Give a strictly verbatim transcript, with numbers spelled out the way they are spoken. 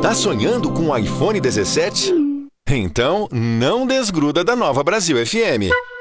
Tá sonhando com o iPhone dezessete? Então, não desgruda da Nova Brasil F M.